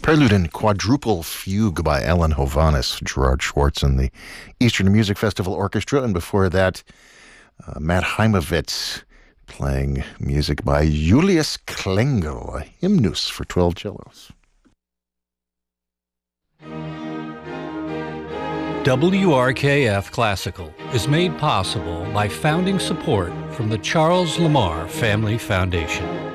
Prelude and Quadruple Fugue by Alan Hovhaness, Gerard Schwartz, and the Eastern Music Festival Orchestra. And before that, Matt Heimovitz playing music by Julius Klengel, a hymnus for 12 cellos. WRKF Classical is made possible by founding support from the Charles Lamar Family Foundation.